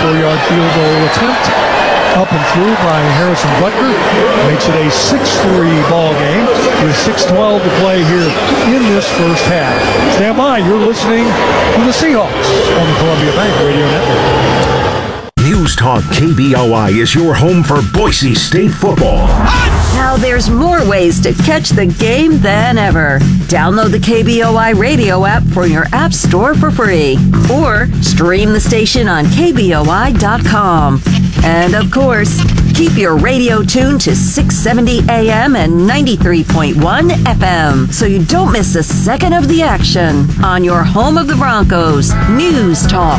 4-yard field goal attempt. Up and through by Harrison Butker. Makes it a 6-3 ball game with 6:12 to play here in this first half. Stand by. You're listening to the Seahawks on the Columbia Bank Radio Network. News Talk KBOI is your home for Boise State football. Now there's more ways to catch the game than ever. Download the KBOI radio app for your app store for free. Or stream the station on KBOI.com. And of course, keep your radio tuned to 670 AM and 93.1 FM so you don't miss a second of the action on your home of the Broncos. News Talk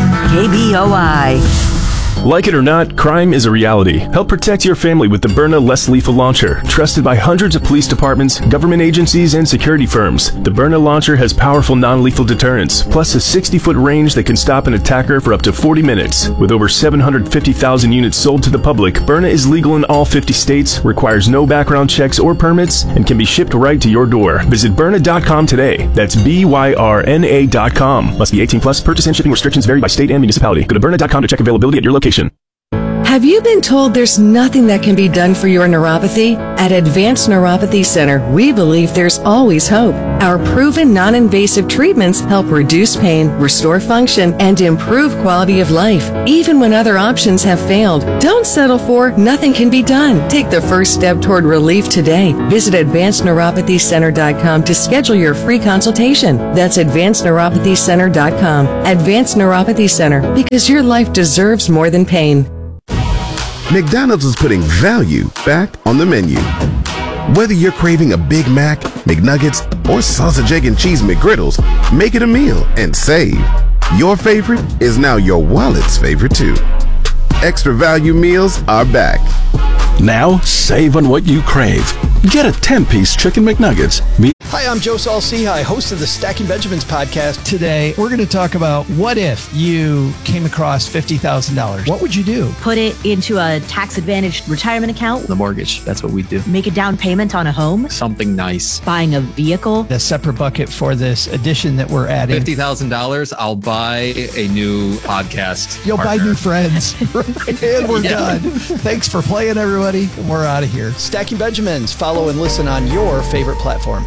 KBOI. Like it or not, crime is a reality. Help protect your family with the Byrna Less Lethal Launcher, trusted by hundreds of police departments, government agencies, and security firms. The Byrna launcher has powerful non-lethal deterrence, plus a 60-foot range that can stop an attacker for up to 40 minutes. With over 750,000 units sold to the public, Byrna is legal in all 50 states, requires no background checks or permits, and can be shipped right to your door. Visit Byrna.com today. That's BYRNA.com. Must be 18 plus. Purchase and shipping restrictions vary by state and municipality. Go to Byrna.com to check availability at your location. Have you been told there's nothing that can be done for your neuropathy? At Advanced Neuropathy Center, we believe there's always hope. Our proven non-invasive treatments help reduce pain, restore function, and improve quality of life, even when other options have failed. Don't settle for nothing can be done. Take the first step toward relief today. Visit AdvancedNeuropathyCenter.com to schedule your free consultation. That's AdvancedNeuropathyCenter.com. Advanced Neuropathy Center, because your life deserves more than pain. McDonald's is putting value back on the menu. Whether you're craving a Big Mac, McNuggets, or sausage, egg, and cheese McGriddles, make it a meal and save. Your favorite is now your wallet's favorite too. Extra value meals are back. Now, save on what you crave. Get a 10-piece Chicken McNuggets. Hi, I'm Joe Saul-Sehy, host of the Stacking Benjamins podcast. Today, we're going to talk about what if you came across $50,000. What would you do? Put it into a tax-advantaged retirement account. The mortgage, that's what we do. Make a down payment on a home. Something nice. Buying a vehicle. A separate bucket for this addition that we're adding. $50,000, I'll buy a new podcast You'll partner. buy new friends. And we're done. Thanks for playing, everybody. And we're out of here. Stacking Benjamins. Follow and listen on your favorite platform.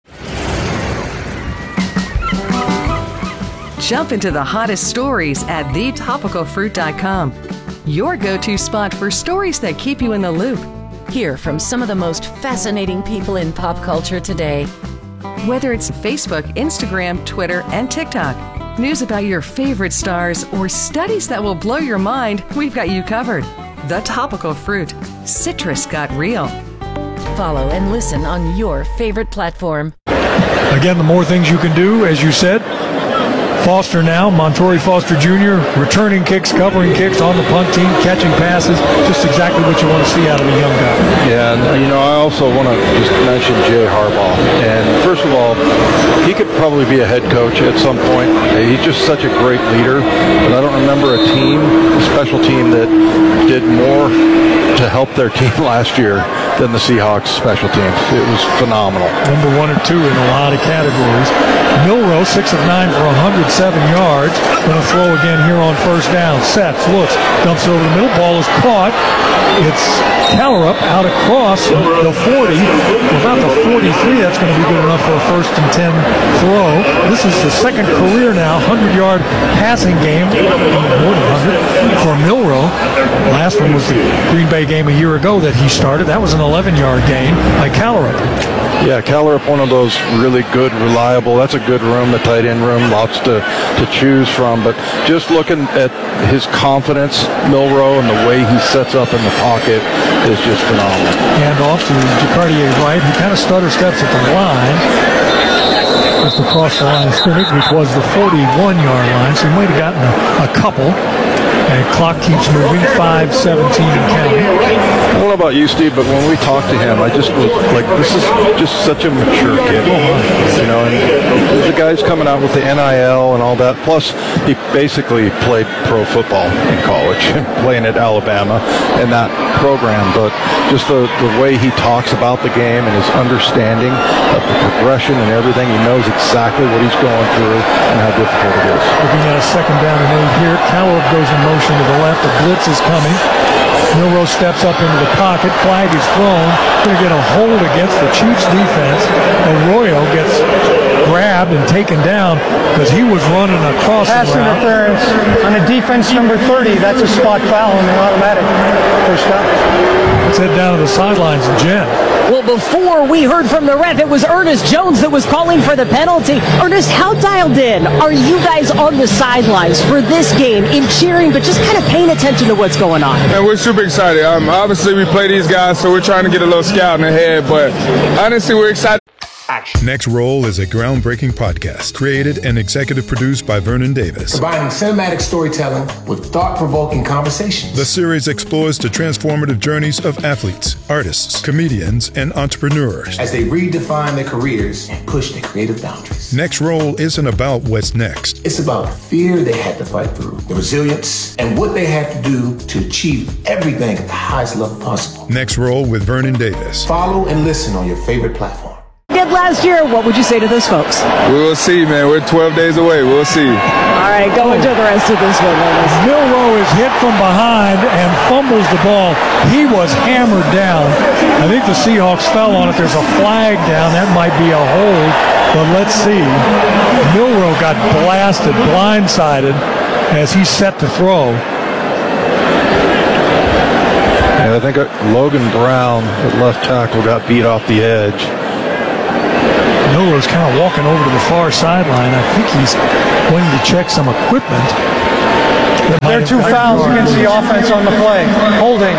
Jump into the hottest stories at thetopicalfruit.com. Your go-to spot for stories that keep you in the loop. Hear from some of the most fascinating people in pop culture today. Whether it's Facebook, Instagram, Twitter, and TikTok, news about your favorite stars, or studies that will blow your mind, we've got you covered. The Topical Fruit. Citrus got real. Follow and listen on your favorite platform. Again, the more things you can do, as you said. Foster now, Montori Foster Jr., returning kicks, covering kicks on the punt team, catching passes, just exactly what you want to see out of a young guy. Yeah, and I also want to just mention Jay Harbaugh. And first of all, he could probably be a head coach at some point. He's just such a great leader. And I don't remember a special team that did more to help their team last year than the Seahawks special teams. It was phenomenal. Number 1 or 2 in a lot of categories. Milroe, 6 of 9 for 107 yards. Going to throw again here on first down. Sets, looks, dumps it over the middle. Ball is caught. It's Callerup out across the 40. About the 43. That's going to be good enough for a 1st and 10 throw. This is the second career now 100-yard passing game, more than 100, for Milroe. Last one was the Green Bay game a year ago that he started. That was an 11-yard gain by Callerup. Yeah, Callerup, one of those really good, reliable. That's a good room, the tight end room, lots to choose from. But just looking at his confidence, Milroe, and the way he sets up in the pocket is just phenomenal. And off to Jacardier Wright, who kind of stutter steps at the line. Just across the line of scrimmage, which was the 41-yard line, so he might have gotten a couple. And clock keeps moving, 5:17 and counting. I don't know about you, Steve, but when we talked to him, I just was like, this is just such a mature kid. And the guy's coming out with the NIL and all that. Plus, he basically played pro football in college, playing at Alabama in that program. But just the way he talks about the game and his understanding of the progression and everything, he knows exactly what he's going through and how difficult it is. Looking at a 2nd down and 8 here. Callerup goes in motion motion to the left. The blitz is coming. Milroe steps up into the pocket. Flag is thrown. Going to get a hold against the Chiefs defense. Arroyo gets grabbed and taken down because he was running across the route. Pass interference on a defense number 30. That's a spot foul and an automatic first down. Let's head down to the sidelines and Jen. Well, before we heard from the ref, it was Ernest Jones that was calling for the penalty. Ernest, how dialed in are you guys on the sidelines for this game in cheering, but just kind of paying attention to what's going on? Man, we're super excited. Obviously, we play these guys, so we're trying to get a little scouting ahead, but honestly, we're excited. Next Roll is a groundbreaking podcast created and executive produced by Vernon Davis. Combining cinematic storytelling with thought-provoking conversations. The series explores the transformative journeys of athletes, artists, comedians, and entrepreneurs as they redefine their careers and push their creative boundaries. Next Roll isn't about what's next. It's about the fear they had to fight through, the resilience, and what they had to do to achieve everything at the highest level possible. Next Roll with Vernon Davis. Follow and listen on your favorite platform. Did last year, what would you say to those folks? We will see, man. We're 12 days away. We'll see. All right, go into the rest of this one. Milroe is hit from behind and fumbles the ball. He was hammered down. I think the Seahawks fell on it. There's a flag down. That might be a hold, but let's see. Milroe got blasted, blindsided as he set to throw. And I think Logan Brown at left tackle got beat off the edge. Milroe's kind of walking over to the far sideline. I think he's going to check some equipment. There are two fouls against the offense on the play. Holding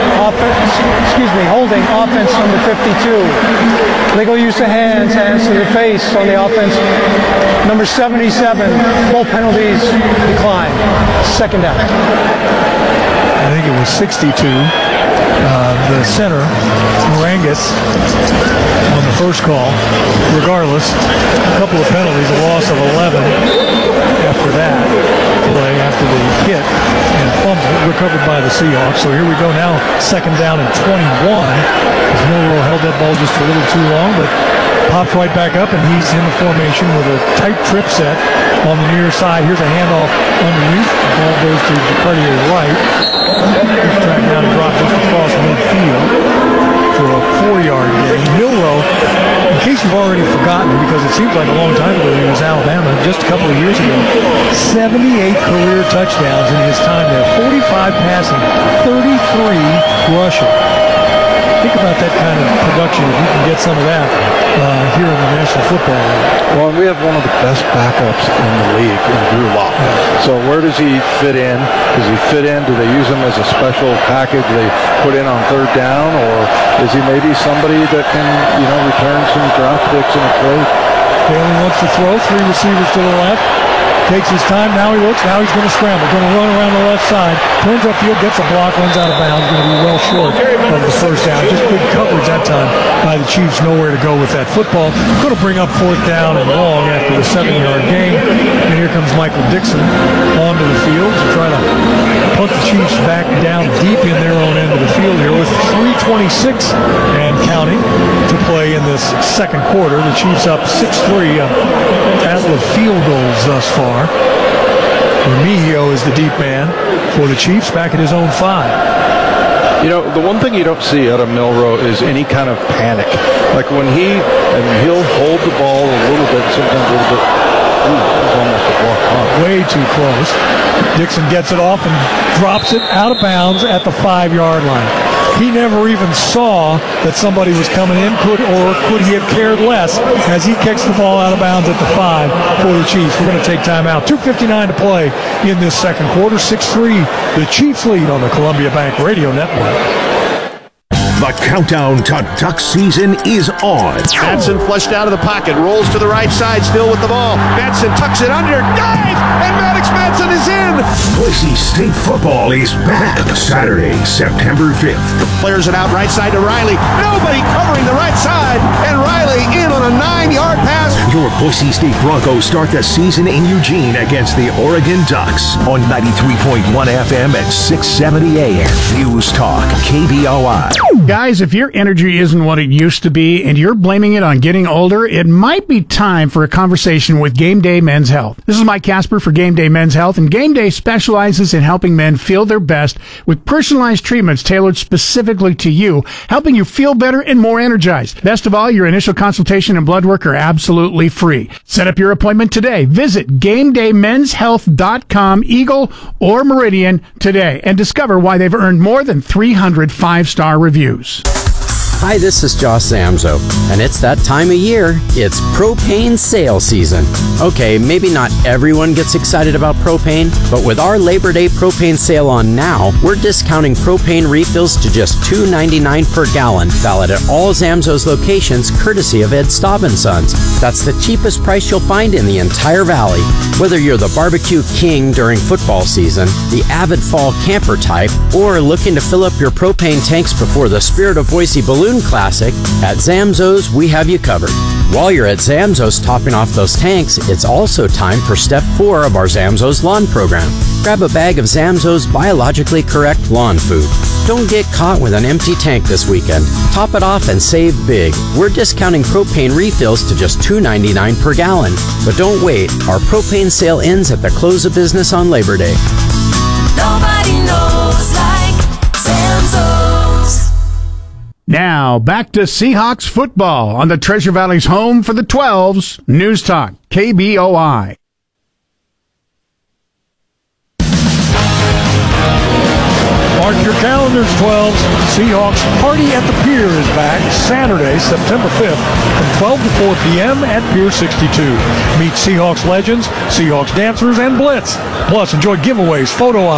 offense number 52. Legal use of hands to the face on the offense. Number 77, both penalties decline. Second down. I think it was 62. The center, Morangus, on the first call. Regardless, a couple of penalties, a loss of 11 after that play, after the hit and fumble, recovered by the Seahawks. So here we go now, second down and 21. As Milroe held that ball just a little too long, but pops right back up, and he's in the formation with a tight trip set on the near side. Here's a handoff underneath. The ball goes to Depardieu right. He's tracked down and dropped just across midfield for a 4-yard gain. Milroe, in case you've already forgotten, because it seems like a long time ago he was Alabama, just a couple of years ago, 78 career touchdowns in his time there, 45 passing, 33 rushing. Think about that kind of production if you can get some of that here in the National Football League. Well, we have one of the best backups in the league in Drew Lock. So where does he fit in? Does he fit in? Do they use him as a special package they put in on third down? Or is he maybe somebody that can, return some draft picks in a trade? Bailey wants to throw. 3 receivers to the left. Takes his time. Now he looks. Now he's going to scramble. Going to run around the left side. Turns upfield. Gets a block. Runs out of bounds. Going to be well short of the first down. Just good coverage that time by the Chiefs. Nowhere to go with that football. Going to bring up fourth down and long after the 7-yard gain. And here comes Michael Dixon onto the field to try to put the Chiefs back down deep in their own end of the field here with 3:26 and counting to play in this second quarter. The Chiefs up 6-3 at the field goals thus far. Remigio is the deep man for the Chiefs back at his own 5. The one thing you don't see out of Milroe is any kind of panic. Like when he'll hold the ball a little bit, sometimes a little bit. It's almost a block punt. Way too close. Dixon gets it off and drops it out of bounds at the 5-yard line. He never even saw that somebody was coming in, could he have cared less as he kicks the ball out of bounds at the 5 for the Chiefs. We're going to take time out. 2:59 to play in this second quarter. 6-3, the Chiefs lead on the Columbia Bank Radio Network. The countdown to duck season is on. Batson flushed out of the pocket, rolls to the right side, still with the ball. Batson tucks it under, dive, and Maddox Batson is in. Boise State football is back Saturday, September 5th. Flares it out right side to Riley. Nobody covering the right side, and Riley in on a 9-yard pass. Your Boise State Broncos start the season in Eugene against the Oregon Ducks on 93.1 FM at 670 AM. News Talk, KBOI. Guys, if your energy isn't what it used to be and you're blaming it on getting older, it might be time for a conversation with Game Day Men's Health. This is Mike Casper for Game Day Men's Health, and Game Day specializes in helping men feel their best with personalized treatments tailored specifically to you, helping you feel better and more energized. Best of all, your initial consultation and blood work are absolutely free. Set up your appointment today. Visit GameDayMen'sHealth.com, Eagle or Meridian today, and discover why they've earned more than 300 5-star reviews. Hi, this is Josh Zamzo, and it's that time of year. It's propane sale season. Okay, maybe not everyone gets excited about propane, but with our Labor Day propane sale on now, we're discounting propane refills to just $2.99 per gallon, valid at all Zamzo's locations, courtesy of Ed Staub & Sons. That's the cheapest price you'll find in the entire valley. Whether you're the barbecue king during football season, the avid fall camper type, or looking to fill up your propane tanks before the Spirit of Boise Balloon Classic, at Zamzo's we have you covered. While you're at Zamzo's topping off those tanks, it's also time for step 4 of our Zamzo's lawn program. Grab a bag of Zamzo's biologically correct lawn food. Don't get caught with an empty tank this weekend. Top it off and save big. We're discounting propane refills to just $2.99 per gallon. But don't wait, our propane sale ends at the close of business on Labor Day. Nobody knows like Zamzo's. Now, back to Seahawks football on the Treasure Valley's home for the 12s, News Talk, KBOI. Mark your calendars, 12s. Seahawks Party at the Pier is back Saturday, September 5th from 12 to 4 p.m. at Pier 62. Meet Seahawks legends, Seahawks dancers, and Blitz. Plus, enjoy giveaways, photo